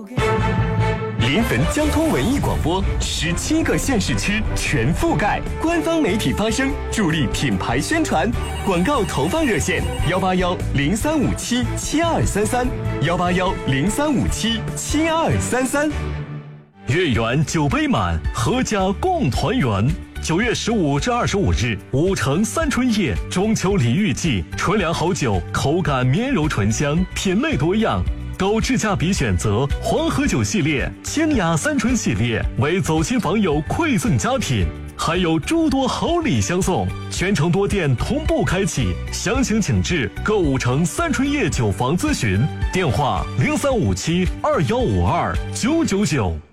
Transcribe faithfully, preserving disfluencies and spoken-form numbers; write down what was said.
临汾交通文艺广播，十七个县市区全覆盖，官方媒体发声，助力品牌宣传。广告投放热线：幺八幺零三五七七二三三，幺八幺零三五七七二三三。 月圆酒杯满，阖家共团圆。九月十五至二十五日，五城三春夜中秋礼遇季，纯粮好酒，口感绵柔醇香，品类多样。高质价比选择黄河酒系列、清雅三春系列为走亲访友馈赠佳品，还有诸多好礼相送，全城多店同步开启，详情请至购五城三春夜酒房咨询，电话零三五七二幺五二九九九。